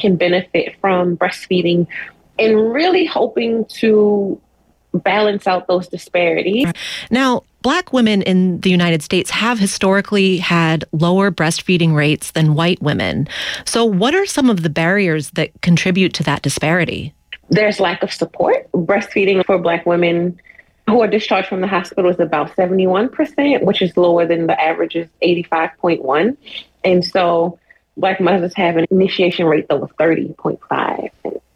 can benefit from breastfeeding and really hoping to balance out those disparities. Now, Black women in the United States have historically had lower breastfeeding rates than white women. So what are some of the barriers that contribute to that disparity? There's lack of support. Breastfeeding for Black women who are discharged from the hospital is about 71%, which is lower than the average is 85.1. And so Black mothers have an initiation rate though of 30.5.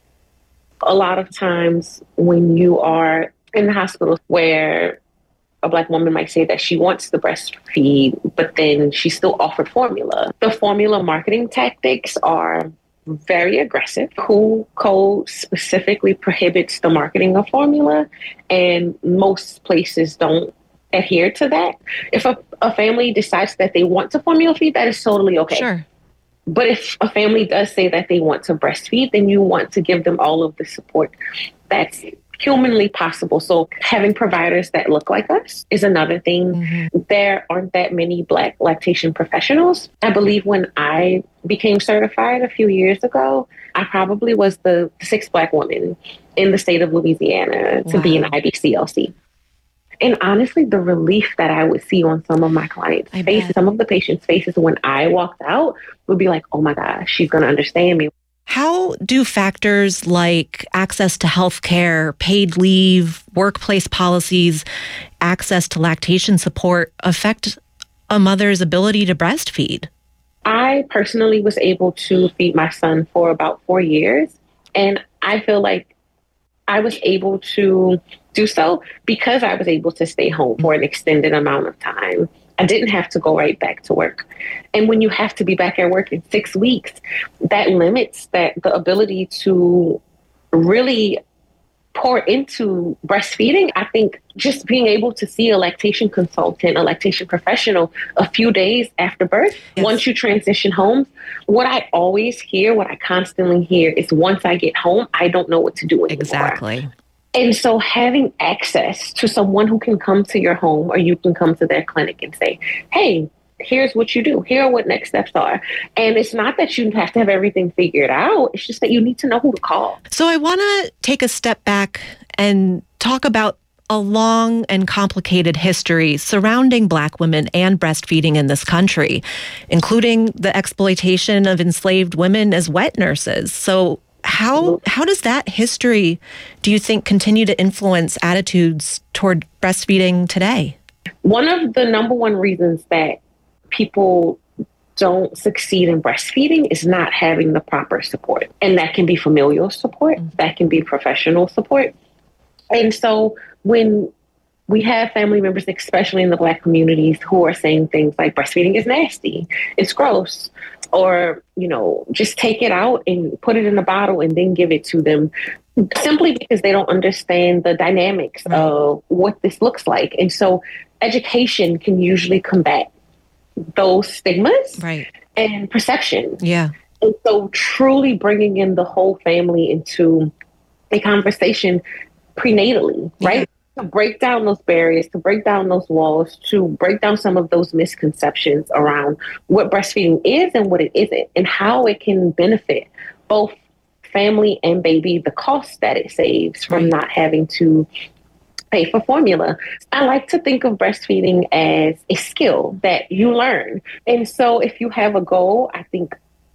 A lot of times when you are in the hospital where a Black woman might say that she wants to breastfeed, but then she's still offered formula. The formula marketing tactics are very aggressive. WHO code specifically prohibits the marketing of formula, and most places don't adhere to that. If a family decides that they want to formula feed, that is totally okay. Sure. But if a family does say that they want to breastfeed, then you want to give them all of the support that's humanly possible. So having providers that look like us is another thing. Mm-hmm. There aren't that many Black lactation professionals. I believe when I became certified a few years ago, I probably was the sixth Black woman in the state of Louisiana to be an IBCLC. And honestly, the relief that I would see on some of my clients' faces, some of the patients' faces when I walked out would be like, oh my gosh, she's going to understand me. How do factors like access to health care, paid leave, workplace policies, access to lactation support affect a mother's ability to breastfeed? I personally was able to feed my son for about 4 years, and I feel like I was able to do so because I was able to stay home for an extended amount of time. I didn't have to go right back to work. And when you have to be back at work in 6 weeks, that limits the ability to really pour into breastfeeding. I think just being able to see a lactation consultant, a lactation professional a few days after birth, once you transition home, what I always hear, what I constantly hear is once I get home, I don't know what to do anymore. Exactly. And so having access to someone who can come to your home or you can come to their clinic and say, hey, here's what you do. Here are what next steps are. And it's not that you have to have everything figured out. It's just that you need to know who to call. So I want to take a step back and talk about a long and complicated history surrounding Black women and breastfeeding in this country, including the exploitation of enslaved women as wet nurses. So how does that history, do you think, continue to influence attitudes toward breastfeeding today? One of the number one reasons that people don't succeed in breastfeeding is not having the proper support. And that can be familial support, that can be professional support. And so when we have family members, especially in the Black communities, who are saying things like breastfeeding is nasty, it's gross, or, just take it out and put it in a bottle and then give it to them, simply because they don't understand the dynamics of what this looks like. And so education can usually combat those stigmas and perception. Yeah. And so truly bringing in the whole family into a conversation prenatally, right? To break down those barriers, to break down those walls, to break down some of those misconceptions around what breastfeeding is and what it isn't, and how it can benefit both family and baby, the cost that it saves from not having to pay for formula. I like to think of breastfeeding as a skill that you learn. And so if you have a goal, I think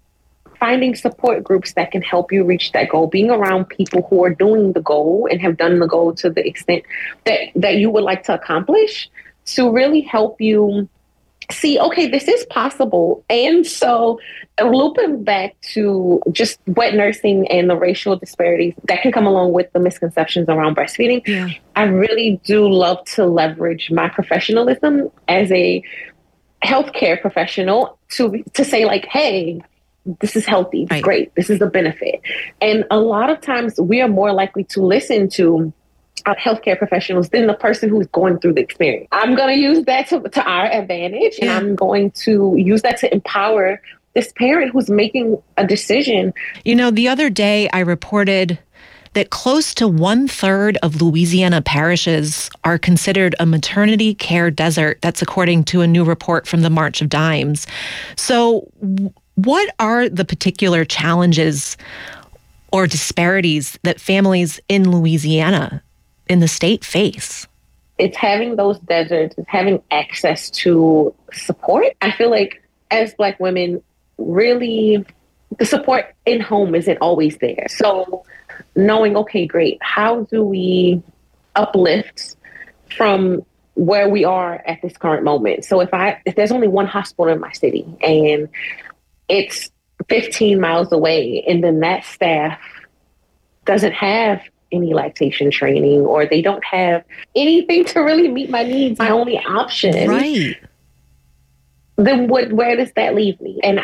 finding support groups that can help you reach that goal, being around people who are doing the goal and have done the goal to the extent that you would like to accomplish, to really help you see, okay, this is possible. And so looping back to just wet nursing and the racial disparities that can come along with the misconceptions around breastfeeding, I really do love to leverage my professionalism as a healthcare professional to say like, hey, this is healthy, it's great, this is a benefit. And a lot of times we are more likely to listen to our healthcare professionals than the person who's going through the experience. I'm going to use that to our advantage, and I'm going to use that to empower this parent who's making a decision. The other day I reported that close to 1/3 of Louisiana parishes are considered a maternity care desert. That's according to a new report from the March of Dimes. So What are the particular challenges or disparities that families in Louisiana, in the state, face? It's having those deserts, it's having access to support. I feel like as Black women, really, the support in home isn't always there. So knowing, okay, great, how do we uplift from where we are at this current moment? So if there's only one hospital in my city and it's 15 miles away, and then that staff doesn't have any lactation training, or they don't have anything to really meet my needs, my only option, right? Then where does that leave me? And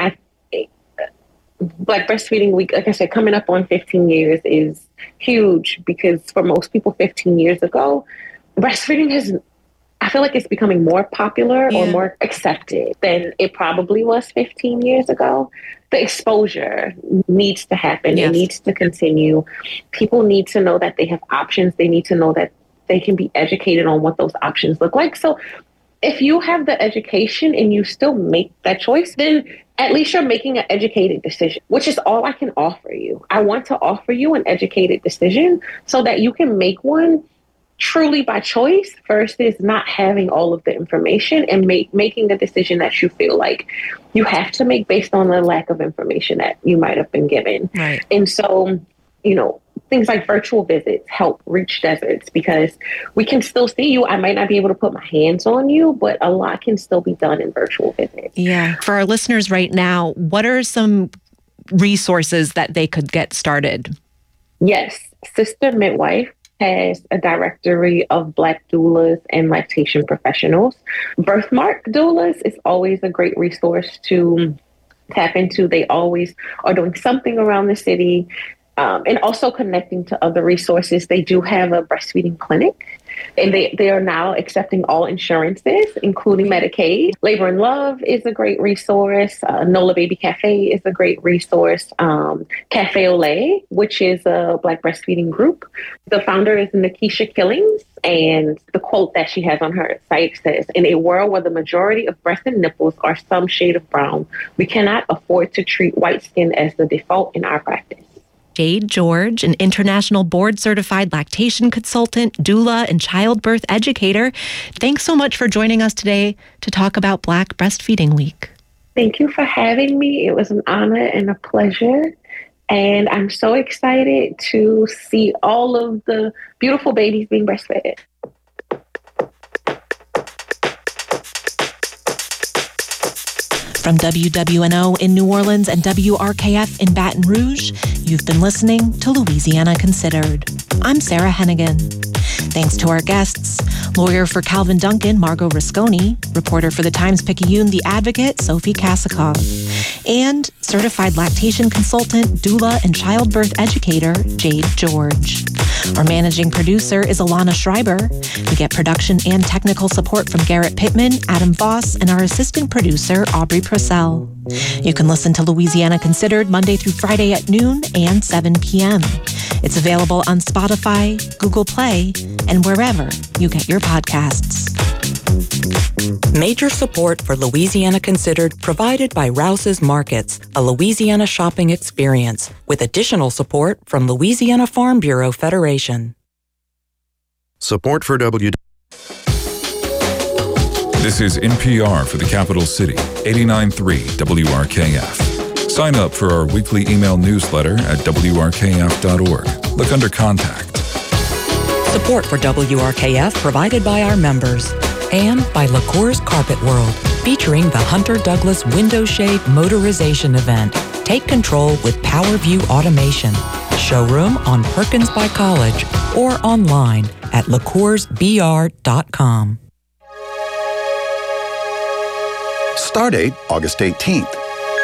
Black Breastfeeding Week, like I said, coming up on 15 years is huge, because for most people 15 years ago, breastfeeding I feel like it's becoming more popular or more accepted than it probably was 15 years ago. The exposure needs to happen. Yes. It needs to continue. People need to know that they have options. They need to know that they can be educated on what those options look like. So if you have the education and you still make that choice, then at least you're making an educated decision, which is all I can offer you. I want to offer you an educated decision so that you can make one truly by choice versus not having all of the information and making the decision that you feel like you have to make based on the lack of information that you might have been given. Right. And so, things like virtual visits help reach deserts, because we can still see you. I might not be able to put my hands on you, but a lot can still be done in virtual visits. Yeah. For our listeners right now, what are some resources that they could get started? Yes. Sister Midwife has a directory of Black doulas and lactation professionals. Birthmark doulas is always a great resource to tap into. They always are doing something around the city, and also connecting to other resources. They do have a breastfeeding clinic, and they are now accepting all insurances, including Medicaid. Labor and Love is a great resource. NOLA Baby Cafe is a great resource. Cafe Olay, which is a Black breastfeeding group. The founder is Nikisha Killings, and the quote that she has on her site says, "In a world where the majority of breasts and nipples are some shade of brown, we cannot afford to treat white skin as the default in our practice." Jade George, an international board-certified lactation consultant, doula, and childbirth educator. Thanks so much for joining us today to talk about Black Breastfeeding Week. Thank you for having me. It was an honor and a pleasure. And I'm so excited to see all of the beautiful babies being breastfed. From WWNO in New Orleans and WRKF in Baton Rouge, you've been listening to Louisiana Considered. I'm Sarah Hennigan. Thanks to our guests, lawyer for Calvin Duncan, Margot Risconi, reporter for the Times-Picayune, The Advocate, Sophie Kasakov, and certified lactation consultant, doula, and childbirth educator, Jade George. Our managing producer is Alana Schreiber. We get production and technical support from Garrett Pittman, Adam Voss, and our assistant producer, Aubrey Purcell. You can listen to Louisiana Considered Monday through Friday at noon and 7 p.m. It's available on Spotify, Google Play, and wherever you get your podcasts. Major support for Louisiana Considered provided by Rouse's Markets, a Louisiana shopping experience, with additional support from Louisiana Farm Bureau Federation. Support for This is NPR for the capital city, 89.3 WRKF. Sign up for our weekly email newsletter at WRKF.org. Look under Contact. Support for WRKF provided by our members and by LaCour's Carpet World, featuring the Hunter Douglas Window Shade Motorization Event. Take control with PowerView Automation. Showroom on Perkins by College or online at LaCoursBR.com. Stardate August 18th.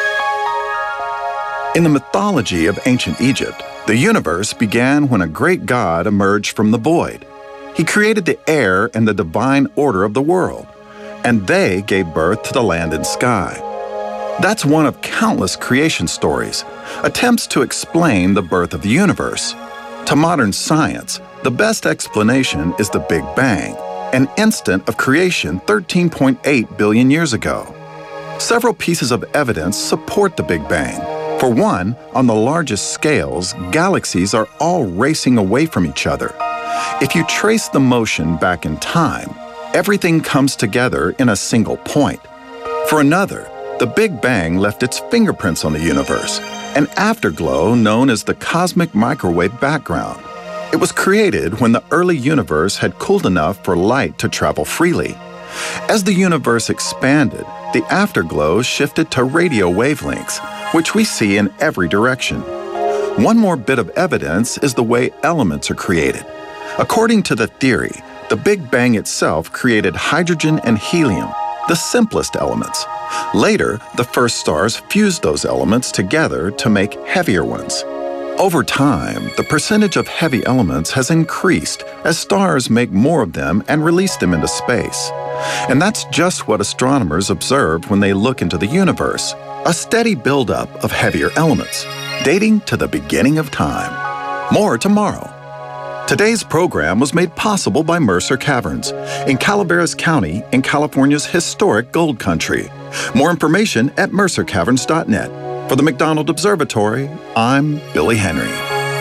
In the mythology of ancient Egypt, the universe began when a great god emerged from the void. He created the air and the divine order of the world, and they gave birth to the land and sky. That's one of countless creation stories, attempts to explain the birth of the universe. To modern science, the best explanation is the Big Bang, an instant of creation 13.8 billion years ago. Several pieces of evidence support the Big Bang. For one, on the largest scales, galaxies are all racing away from each other. If you trace the motion back in time, everything comes together in a single point. For another, the Big Bang left its fingerprints on the universe, an afterglow known as the cosmic microwave background. It was created when the early universe had cooled enough for light to travel freely. As the universe expanded, the afterglow shifted to radio wavelengths, which we see in every direction. One more bit of evidence is the way elements are created. According to the theory, the Big Bang itself created hydrogen and helium, the simplest elements. Later, the first stars fused those elements together to make heavier ones. Over time, the percentage of heavy elements has increased as stars make more of them and release them into space. And that's just what astronomers observed when they look into the universe, a steady buildup of heavier elements, dating to the beginning of time. More tomorrow. Today's program was made possible by Mercer Caverns in Calaveras County in California's historic gold country. More information at mercercaverns.net. For the McDonald Observatory, I'm Billy Henry.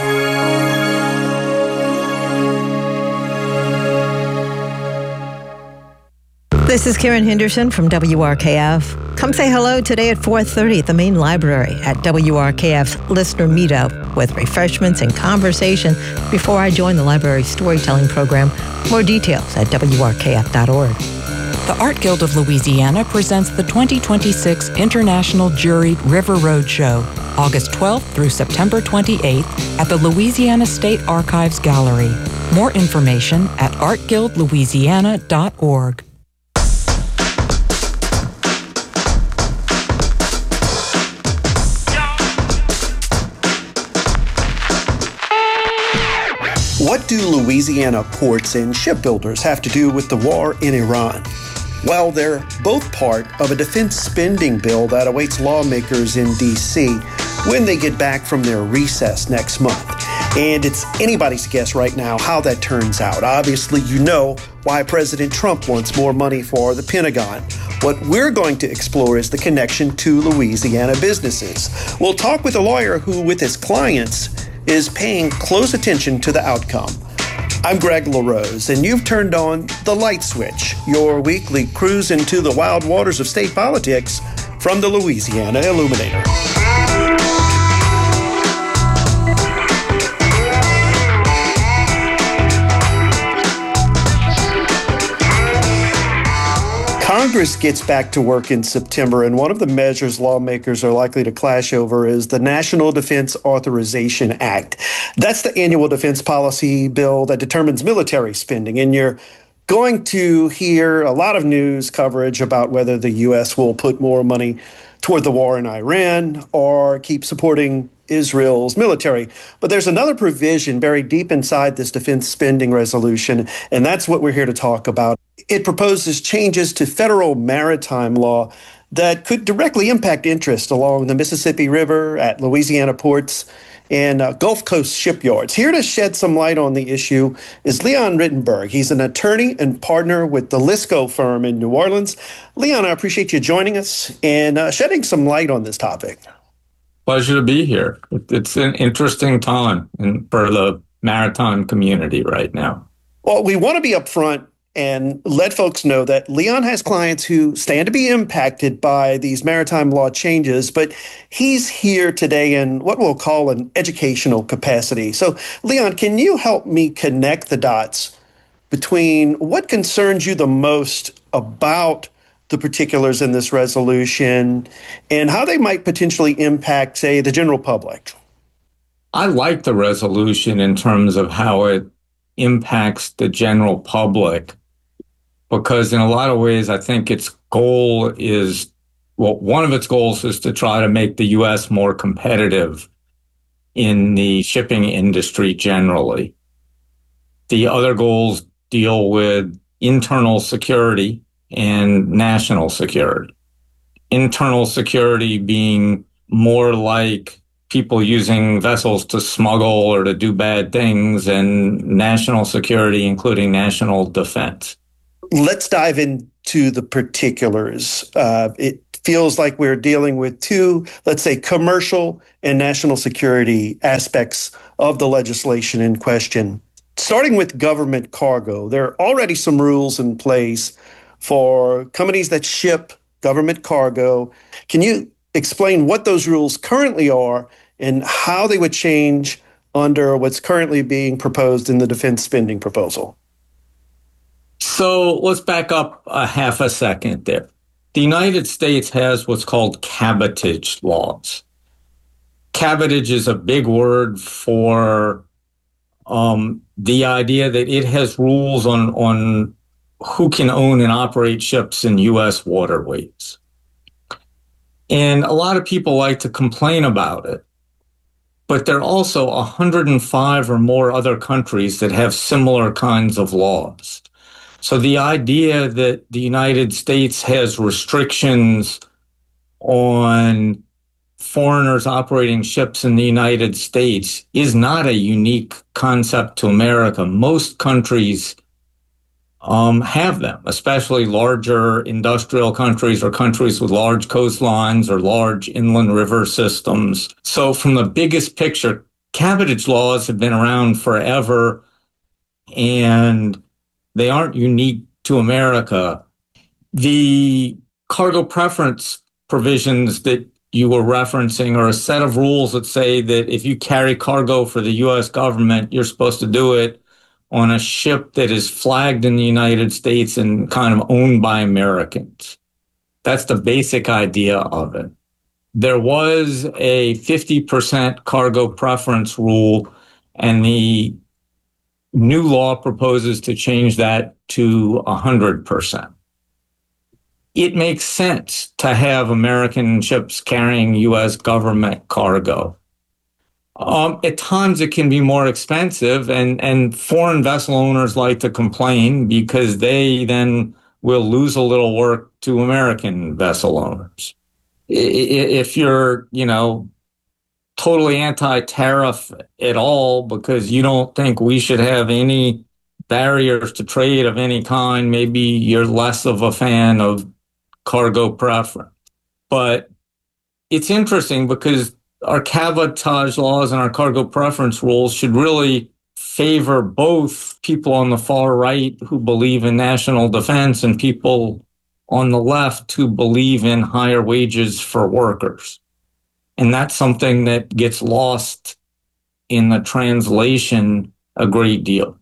This is Karen Henderson from WRKF. Come say hello today at 4:30 at the main library at WRKF's Listener Meetup with refreshments and conversation before I join the library's storytelling program. More details at WRKF.org. The Art Guild of Louisiana presents the 2026 International Juried River Road Show, August 12th through September 28th at the Louisiana State Archives Gallery. More information at artguildlouisiana.org. What do Louisiana ports and shipbuilders have to do with the war in Iran? Well, they're both part of a defense spending bill that awaits lawmakers in D.C. when they get back from their recess next month. And it's anybody's guess right now how that turns out. Obviously, you know why President Trump wants more money for the Pentagon. What we're going to explore is the connection to Louisiana businesses. We'll talk with a lawyer who, with his clients, is paying close attention to the outcome. I'm Greg LaRose, and you've turned on The Light Switch, your weekly cruise into the wild waters of state politics from the Louisiana Illuminator. Congress gets back to work in September, and one of the measures lawmakers are likely to clash over is the National Defense Authorization Act. That's the annual defense policy bill that determines military spending, and you're going to hear a lot of news coverage about whether the U.S. will put more money toward the war in Iran or keep supporting Israel's military. But there's another provision buried deep inside this defense spending resolution, and that's what we're here to talk about. It proposes changes to federal maritime law that could directly impact interest along the Mississippi River, at Louisiana ports, and Gulf Coast shipyards. Here to shed some light on the issue is Leon Rittenberg. He's an attorney and partner with the Lisco firm in New Orleans. Leon, I appreciate you joining us and shedding some light on this topic. Pleasure to be here. It's an interesting time for the maritime community right now. Well, we want to be upfront and let folks know that Leon has clients who stand to be impacted by these maritime law changes, but he's here today in what we'll call an educational capacity. So, Leon, can you help me connect the dots between what concerns you the most about the particulars in this resolution and how they might potentially impact, say, the general public? I like the resolution in terms of how it impacts the general public, because in a lot of ways, I think its goal is, well, one of its goals is to try to make the U.S. more competitive in the shipping industry generally. The other goals deal with internal security and national security. Internal security being more like people using vessels to smuggle or to do bad things, and national security, including national defense. Let's dive into the particulars. It feels like we're dealing with two, let's say, commercial and national security aspects of the legislation in question. Starting with government cargo, there are already some rules in place for companies that ship government cargo. Can you explain what those rules currently are and how they would change under what's currently being proposed in the defense spending proposal? So let's back up a half a second there. The United States has what's called cabotage laws. Cabotage is a big word for the idea that it has rules on who can own and operate ships in U.S. waterways. And a lot of people like to complain about it. But there are also 105 or more other countries that have similar kinds of laws. So the idea that the United States has restrictions on foreigners operating ships in the United States is not a unique concept to America. Most countries have them, especially larger industrial countries or countries with large coastlines or large inland river systems. So from the biggest picture, cabotage laws have been around forever, and they aren't unique to America. The cargo preference provisions that you were referencing are a set of rules that say that if you carry cargo for the U.S. government, you're supposed to do it on a ship that is flagged in the United States and kind of owned by Americans. That's the basic idea of it. There was a 50% cargo preference rule, and the new law proposes to change that to 100%. It makes sense to have American ships carrying U.S. government cargo. At times it can be more expensive, and foreign vessel owners like to complain because they then will lose a little work to American vessel owners. If you're, totally anti-tariff at all because you don't think we should have any barriers to trade of any kind, maybe you're less of a fan of cargo preference. But it's interesting because our cabotage laws and our cargo preference rules should really favor both people on the far right who believe in national defense and people on the left who believe in higher wages for workers. And that's something that gets lost in the translation a great deal.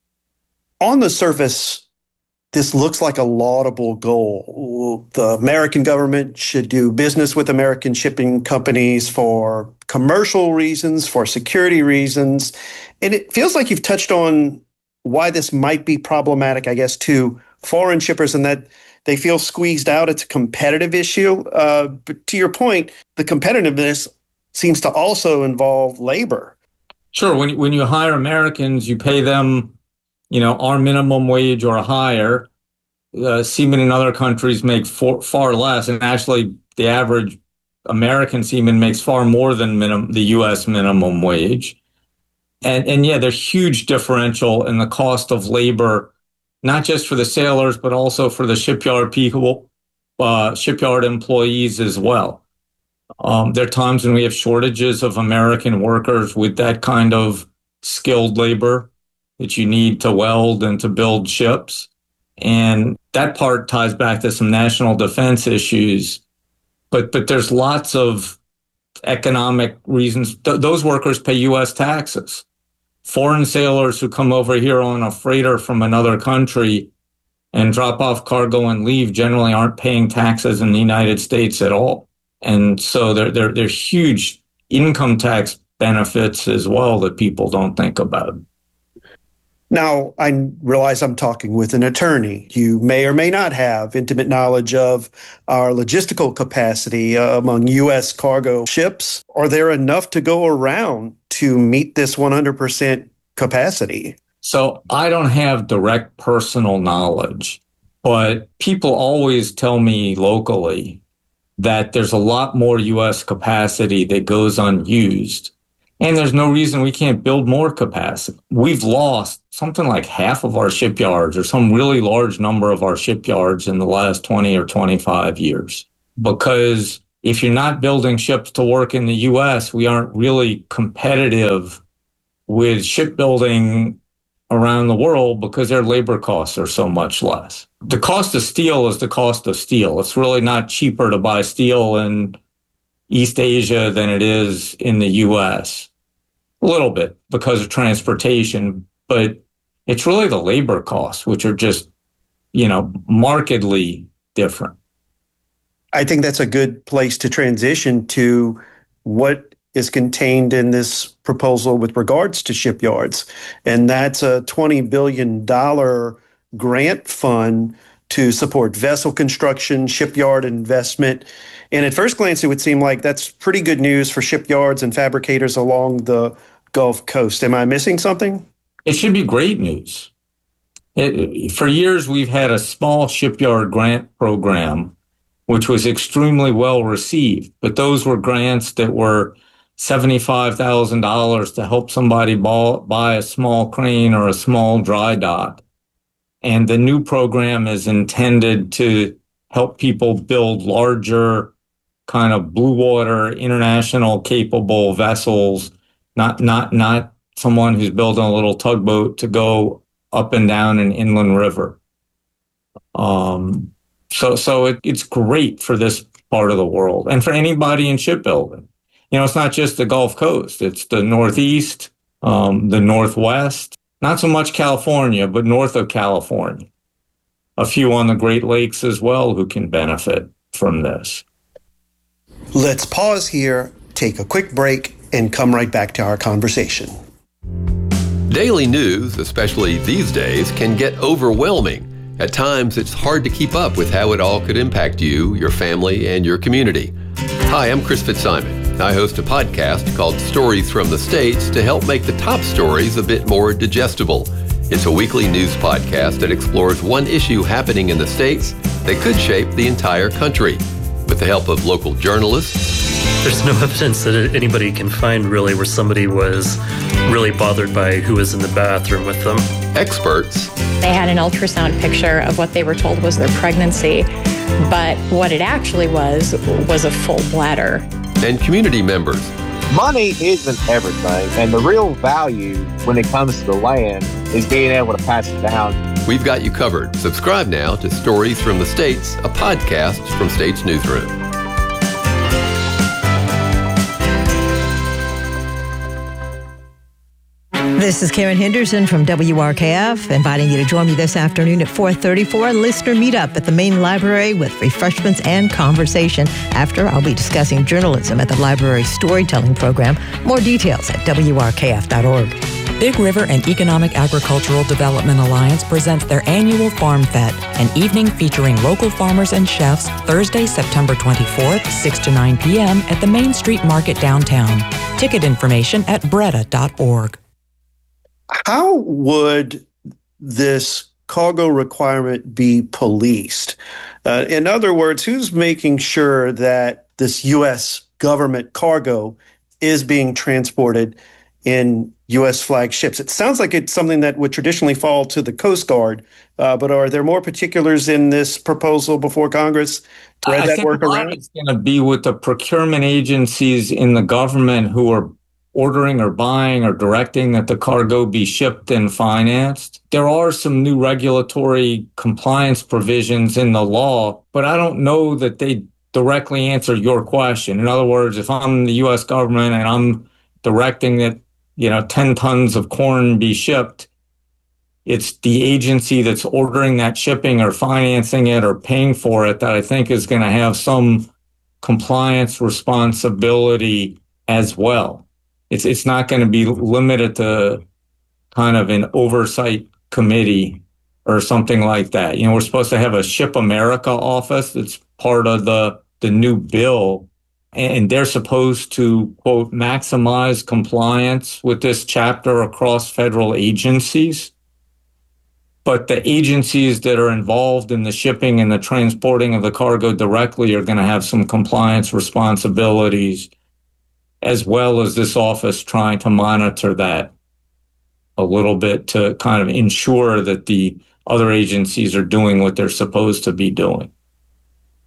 On the surface, this looks like a laudable goal. The American government should do business with American shipping companies for commercial reasons, for security reasons. And it feels like you've touched on why this might be problematic, I guess, to foreign shippers and that they feel squeezed out. It's a competitive issue. But to your point, the competitiveness seems to also involve labor. Sure. When you hire Americans, you pay them our minimum wage or higher. Seamen in other countries make far less. And actually, the average American seaman makes far more than the U.S. minimum wage. And yeah, there's huge differential in the cost of labor, not just for the sailors, but also for the shipyard people, shipyard employees as well. There are times when we have shortages of American workers with that kind of skilled labor that you need to weld and to build ships. And that part ties back to some national defense issues. But there's lots of economic reasons. Those workers pay U.S. taxes. Foreign sailors who come over here on a freighter from another country and drop off cargo and leave generally aren't paying taxes in the United States at all. And so there's huge income tax benefits as well that people don't think about. Now, I realize I'm talking with an attorney. You may or may not have intimate knowledge of our logistical capacity among U.S. cargo ships. Are there enough to go around to meet this 100% capacity? So I don't have direct personal knowledge, but people always tell me locally that there's a lot more U.S. capacity that goes unused. And there's no reason we can't build more capacity. We've lost something like half of our shipyards or some really large number of our shipyards in the last 20 or 25 years. because if you're not building ships to work in the U.S., we aren't really competitive with shipbuilding around the world because their labor costs are so much less. The cost of steel is the cost of steel. It's really not cheaper to buy steel in East Asia than it is in the U.S. A little bit because of transportation, but it's really the labor costs, which are just, markedly different. I think that's a good place to transition to what is contained in this proposal with regards to shipyards. And that's a $20 billion grant fund to support vessel construction, shipyard investment. And at first glance, it would seem like that's pretty good news for shipyards and fabricators along the Gulf Coast. Am I missing something? It should be great news. For years, we've had a small shipyard grant program, which was extremely well received. But those were grants that were $75,000 to help somebody buy a small crane or a small dry dock. And the new program is intended to help people build larger kind of blue water, international capable vessels, not someone who's building a little tugboat to go up and down an inland river. So it's great for this part of the world and for anybody in shipbuilding. It's not just the Gulf Coast. It's the Northeast, the Northwest, not so much California, but north of California. A few on the Great Lakes as well who can benefit from this. Let's pause here, take a quick break, and come right back to our conversation. Daily news, especially these days, can get overwhelming. At times, it's hard to keep up with how it all could impact you, your family, and your community. Hi, I'm Chris Fitzsimon. I host a podcast called Stories from the States to help make the top stories a bit more digestible. It's a weekly news podcast that explores one issue happening in the States that could shape the entire country. With the help of local journalists, there's no evidence that anybody can find really where somebody was really bothered by who was in the bathroom with them. Experts. They had an ultrasound picture of what they were told was their pregnancy, but what it actually was a full bladder. And community members. Money isn't everything, and the real value when it comes to the land is being able to pass it down. We've got you covered. Subscribe now to Stories from the States, a podcast from States Newsroom. This is Karen Henderson from WRKF, inviting you to join me this afternoon at 4:30 for a listener meetup at the main library with refreshments and conversation. After, I'll be discussing journalism at the library's storytelling program. More details at WRKF.org. Big River and Economic Agricultural Development Alliance presents their annual Farm Fête, an evening featuring local farmers and chefs, Thursday, September 24th, 6 to 9 p.m. at the Main Street Market downtown. Ticket information at breda.org. How would this cargo requirement be policed? In other words, who's making sure that this U.S. government cargo is being transported in U.S. flag ships? It sounds like it's something that would traditionally fall to the Coast Guard, but are there more particulars in this proposal before Congress to I that think work around? It's going to be with the procurement agencies in the government who are ordering or buying or directing that the cargo be shipped and financed. There are some new regulatory compliance provisions in the law, but I don't know that they directly answer your question. In other words, if I'm the U.S. government and I'm directing that, 10 tons of corn be shipped, it's the agency that's ordering that shipping or financing it or paying for it that I think is going to have some compliance responsibility as well. It's not going to be limited to kind of an oversight committee or something like that. We're supposed to have a Ship America office that's part of the new bill, and they're supposed to, quote, maximize compliance with this chapter across federal agencies. But the agencies that are involved in the shipping and the transporting of the cargo directly are going to have some compliance responsibilities, as well as this office trying to monitor that a little bit to kind of ensure that the other agencies are doing what they're supposed to be doing.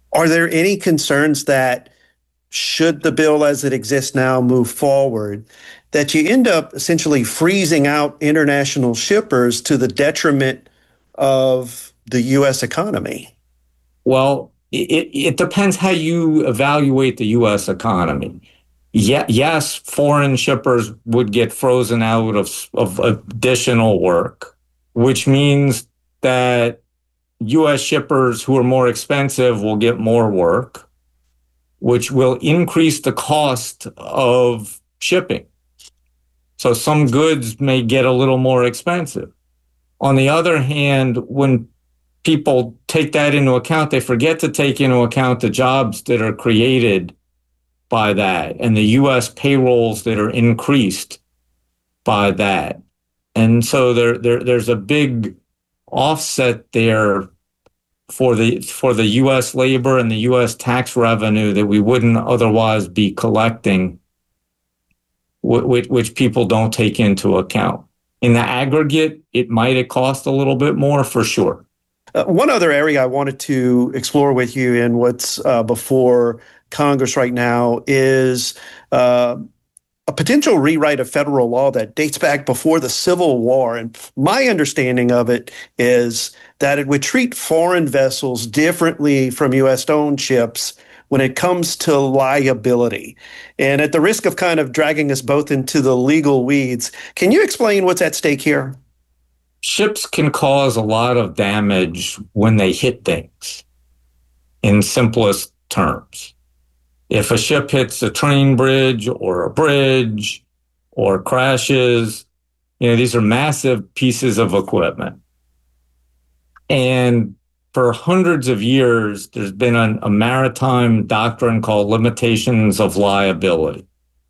Are there any concerns that should the bill as it exists now move forward, that you end up essentially freezing out international shippers to the detriment of the U.S. economy? Well, it depends how you evaluate the U.S. economy. Yes, foreign shippers would get frozen out of additional work, which means that U.S. shippers who are more expensive will get more work, which will increase the cost of shipping. So some goods may get a little more expensive. On the other hand, when people take that into account, they forget to take into account the jobs that are created by that and the U.S. payrolls that are increased by that. And so there's a big offset there for the U.S. labor and the U.S. tax revenue that we wouldn't otherwise be collecting, which people don't take into account. In the aggregate, it might cost a little bit more for sure. One other area I wanted to explore with you in what's before Congress right now is a potential rewrite of federal law that dates back before the Civil War. And my understanding of it is that it would treat foreign vessels differently from U.S.-owned ships when it comes to liability. And at the risk of kind of dragging us both into the legal weeds, can you explain what's at stake here? Ships can cause a lot of damage when they hit things, in simplest terms. If a ship hits a train bridge or a bridge or crashes, these are massive pieces of equipment. And for hundreds of years, there's been a maritime doctrine called limitations of liability.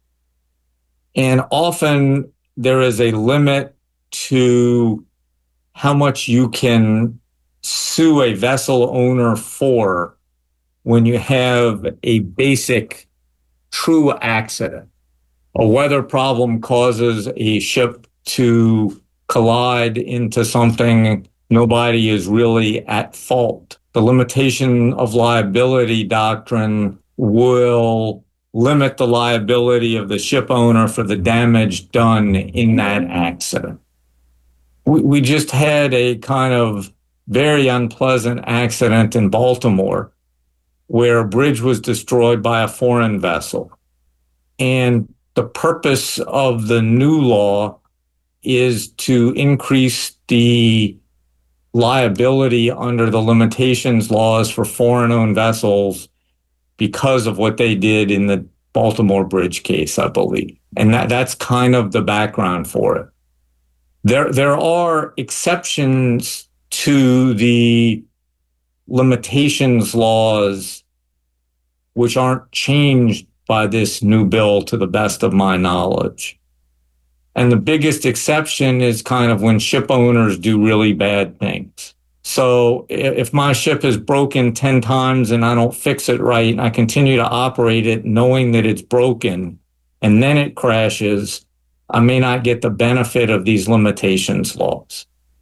And often there is a limit to how much you can sue a vessel owner for when you have a basic true accident. A weather problem causes a ship to collide into something. Nobody is really at fault. The limitation of liability doctrine will limit the liability of the ship owner for the damage done in that accident. We just had a kind of very unpleasant accident in Baltimore where a bridge was destroyed by a foreign vessel. And the purpose of the new law is to increase the liability under the limitations laws for foreign-owned vessels because of what they did in the Baltimore Bridge case, I believe. And that's kind of the background for it. There are exceptions to the limitations laws which aren't changed by this new bill to the best of my knowledge. And the biggest exception is kind of when ship owners do really bad things. So if my ship is broken 10 times and I don't fix it right and I continue to operate it knowing that it's broken and then it crashes, I may not get the benefit of these limitations laws.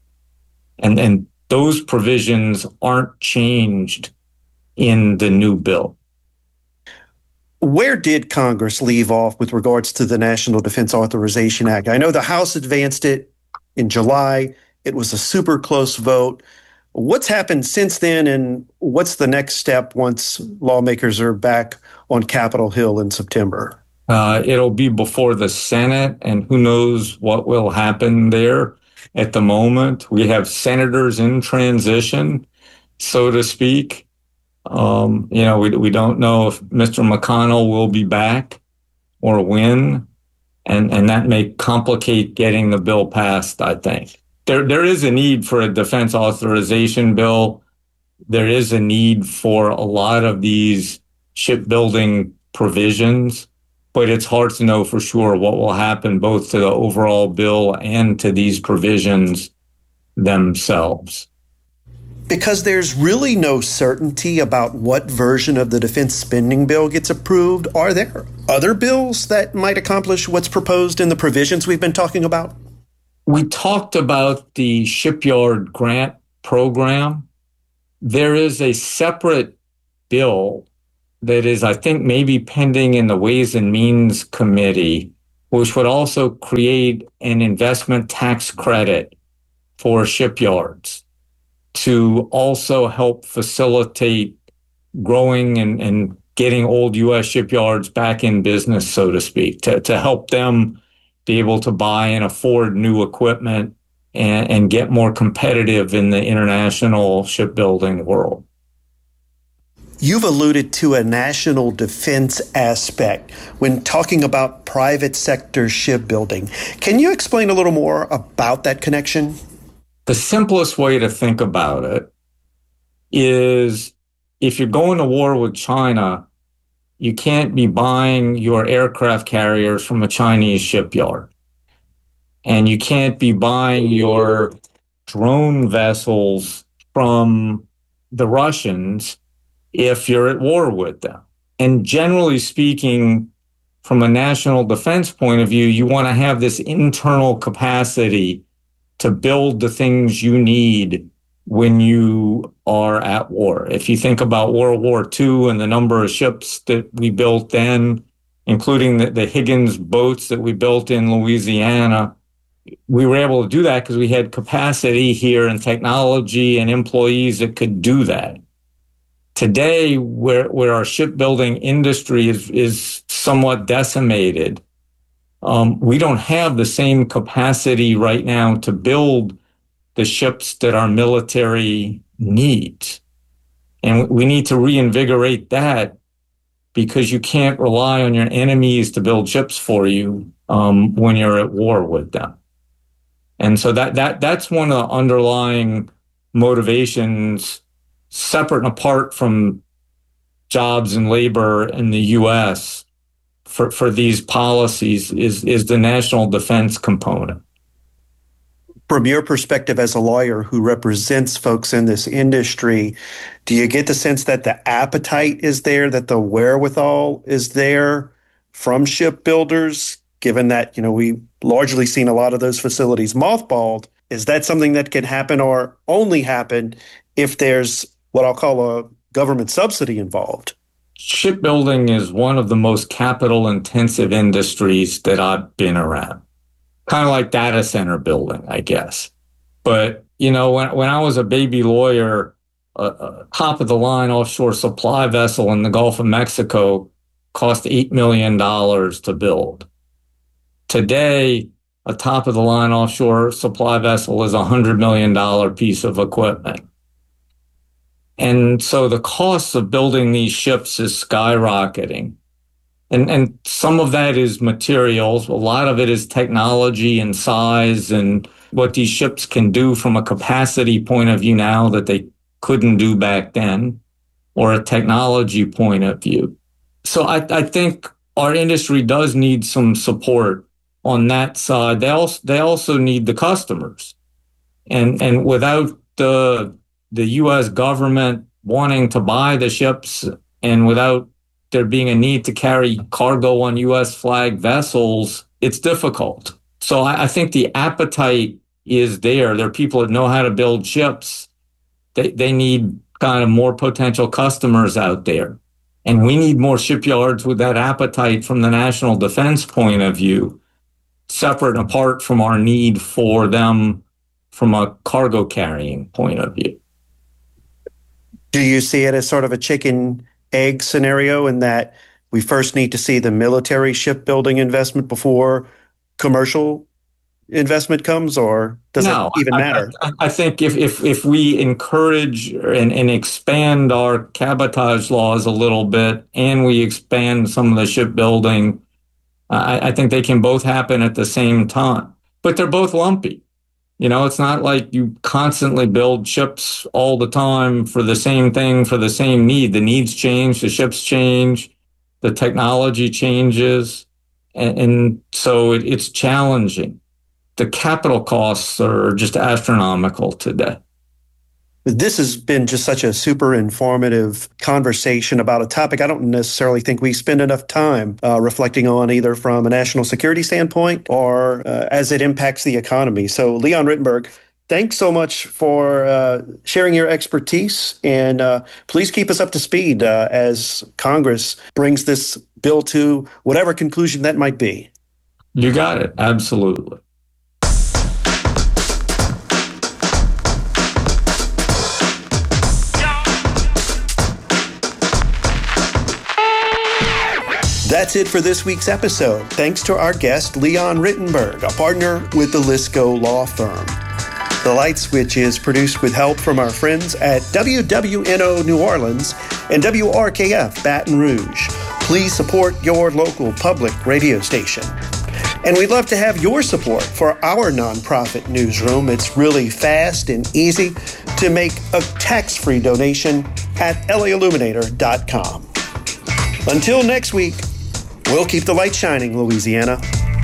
And those provisions aren't changed in the new bill. Where did Congress leave off with regards to the National Defense Authorization Act? I know the House advanced it in July. It was a super close vote. What's happened since then, and what's the next step once lawmakers are back on Capitol Hill in September? It'll be before the Senate, and who knows what will happen there at the moment. We have senators in transition, so to speak. We don't know if Mr. McConnell will be back or when, and that may complicate getting the bill passed, I think. There is a need for a defense authorization bill. There is a need for a lot of these shipbuilding provisions, but it's hard to know for sure what will happen both to the overall bill and to these provisions themselves. Because there's really no certainty about what version of the defense spending bill gets approved, are there other bills that might accomplish what's proposed in the provisions we've been talking about? We talked about the shipyard grant program. There is a separate bill that is, I think, maybe pending in the Ways and Means Committee, which would also create an investment tax credit for shipyards to also help facilitate growing and getting old U.S. shipyards back in business, so to speak, to help them be able to buy and afford new equipment and get more competitive in the international shipbuilding world. You've alluded to a national defense aspect when talking about private sector shipbuilding. Can you explain a little more about that connection? The simplest way to think about it is if you're going to war with China, you can't be buying your aircraft carriers from a Chinese shipyard. And you can't be buying your drone vessels from the Russians if you're at war with them. And generally speaking, from a national defense point of view, you want to have this internal capacity to build the things you need when you are at war. If you think about World War II and the number of ships that we built then, including the Higgins boats that we built in Louisiana, we were able to do that because we had capacity here and technology and employees that could do that. Today, where our shipbuilding industry is somewhat decimated, we don't have the same capacity right now to build the ships that our military needs. And we need to reinvigorate that because you can't rely on your enemies to build ships for you when you're at war with them. And so that's one of the underlying motivations, separate and apart from jobs and labor in the U.S. for these policies is the national defense component. From your perspective as a lawyer who represents folks in this industry, do you get the sense that the appetite is there, that the wherewithal is there from shipbuilders, given that, we've largely seen a lot of those facilities mothballed? Is that something that can happen or only happen if there's what I'll call a government subsidy involved? Shipbuilding is one of the most capital-intensive industries that I've been around. Kind of like data center building, I guess. But, when I was a baby lawyer, a top-of-the-line offshore supply vessel in the Gulf of Mexico cost $8 million to build. Today, a top-of-the-line offshore supply vessel is a $100 million piece of equipment. And so the cost of building these ships is skyrocketing. And some of that is materials. A lot of it is technology and size and what these ships can do from a capacity point of view now that they couldn't do back then, or a technology point of view. So I think our industry does need some support on that side. They also need the customers. And without the U.S. government wanting to buy the ships and without there being a need to carry cargo on U.S. flag vessels, it's difficult. So I think the appetite is there. There are people that know how to build ships. They need kind of more potential customers out there. And we need more shipyards with that appetite from the national defense point of view, separate and apart from our need for them from a cargo carrying point of view. Do you see it as sort of a chicken-egg scenario in that we first need to see the military shipbuilding investment before commercial investment comes, or does it even matter? I think if we encourage and expand our cabotage laws a little bit and we expand some of the shipbuilding, I think they can both happen at the same time. But they're both lumpy. It's not like you constantly build ships all the time for the same thing, for the same need. The needs change, the ships change, the technology changes. And so it's challenging. The capital costs are just astronomical today. This has been just such a super informative conversation about a topic I don't necessarily think we spend enough time reflecting on, either from a national security standpoint or as it impacts the economy. So Leon Rittenberg, Thanks so much for sharing your expertise, and please keep us up to speed as Congress brings this bill to whatever conclusion that might be. You got it. Absolutely. That's it for this week's episode. Thanks to our guest, Leon Rittenberg, a partner with the Lisco Law Firm. The Light Switch is produced with help from our friends at WWNO New Orleans and WRKF Baton Rouge. Please support your local public radio station. And we'd love to have your support for our nonprofit newsroom. It's really fast and easy to make a tax-free donation at lailluminator.com. Until next week, we'll keep the light shining, Louisiana.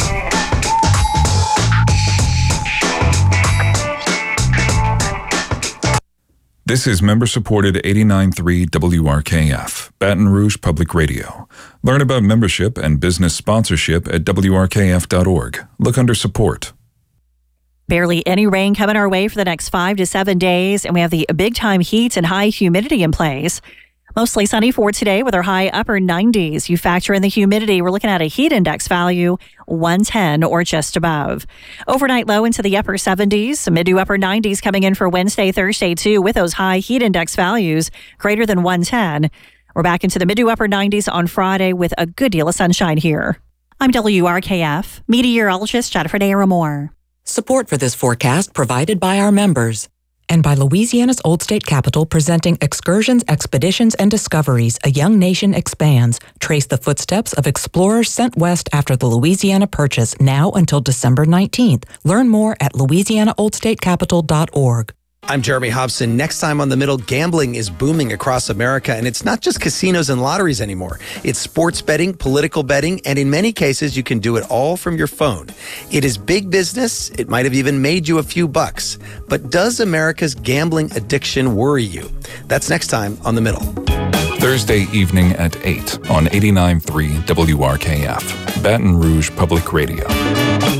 This is member-supported 89.3 WRKF, Baton Rouge Public Radio. Learn about membership and business sponsorship at WRKF.org. Look under support. Barely any rain coming our way for the next 5 to 7 days, and we have the big-time heat and high humidity in place. Mostly sunny for today with our high upper 90s. You factor in the humidity, we're looking at a heat index value 110 or just above. Overnight low into the upper 70s, mid to upper 90s coming in for Wednesday, Thursday too, with those high heat index values greater than 110. We're back into the mid to upper 90s on Friday with a good deal of sunshine here. I'm WRKF meteorologist Jennifer Naramore. Support for this forecast provided by our members. And by Louisiana's Old State Capitol, presenting Excursions, Expeditions, and Discoveries, A Young Nation Expands. Trace the footsteps of explorers sent west after the Louisiana Purchase, now until December 19th. Learn more at louisianaoldstatecapitol.org. I'm Jeremy Hobson. Next time on The Middle, gambling is booming across America, and it's not just casinos and lotteries anymore. It's sports betting, political betting, and in many cases, you can do it all from your phone. It is big business. It might have even made you a few bucks. But does America's gambling addiction worry you? That's next time on The Middle. Thursday evening at 8 on 89.3 WRKF, Baton Rouge Public Radio.